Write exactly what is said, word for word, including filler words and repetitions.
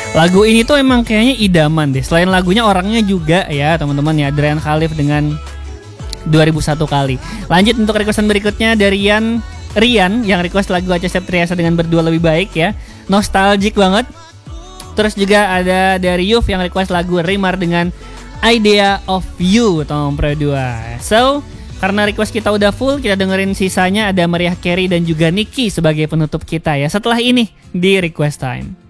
Lagu ini tuh emang kayaknya idaman deh. Selain lagunya, orangnya juga ya teman-teman ya, Adrian Khalif dengan dua ribu satu kali. Lanjut untuk requestan berikutnya dari Rian Rian yang request lagu Acha Septriasa dengan Berdua Lebih Baik ya. Nostalgic banget. Terus juga ada dari Yuf yang request lagu Rimar dengan Idea of You tahun dua. So, karena request kita udah full, kita dengerin sisanya. Ada Mariah Carey dan juga Nicki sebagai penutup kita ya setelah ini di Request Time.